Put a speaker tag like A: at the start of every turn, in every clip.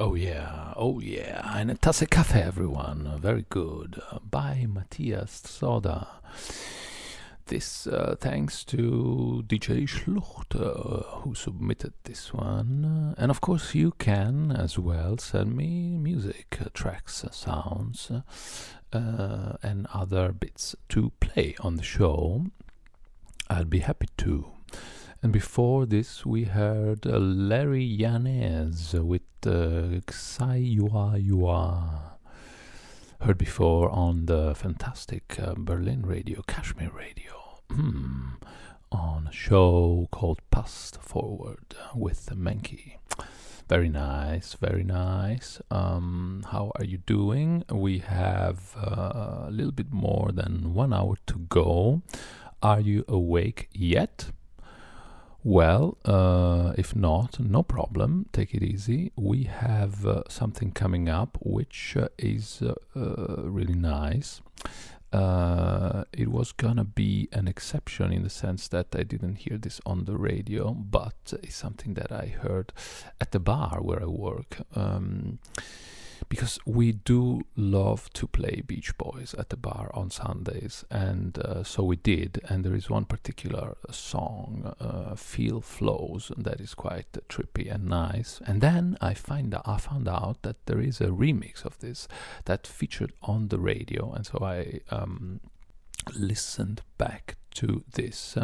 A: Oh yeah, eine Tasse Kaffee, everyone. Very good. By Matthias Soda. This thanks to DJ Schlucht, who submitted this one. And of course, you can as well send me music, tracks, sounds, and other bits to play on the show. I'll be happy to. And before this, we heard Larry Yanez with Xai Yua Yua. Heard before on the fantastic Berlin radio, Kashmir radio, on a show called Past Forward with Menki. Very nice, very nice. How are you doing? We have a little bit more than 1 hour to go. Are you awake yet? Well, if not, no problem. Take it easy. We have something coming up which is really nice. It was gonna be an exception in the sense that I didn't hear this on the radio, but it's something that I heard at the bar where I work. Because we do love to play Beach Boys at the bar on Sundays, and so we did. And there is one particular song, "Feel Flows," that is quite trippy and nice. And then I found out that there is a remix of this that featured on the radio, and so I listened back to this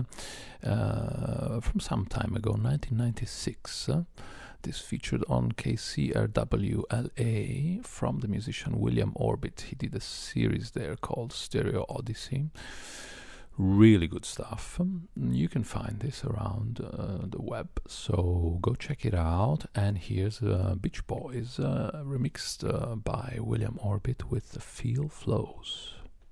A: from some time ago, 1996. This featured on KCRW LA from the musician William Orbit. He did a series there called Stereo Odyssey. Really good stuff. You can find this around the web, so go check it out. And here's Beach Boys remixed by William Orbit with "The Feel Flows."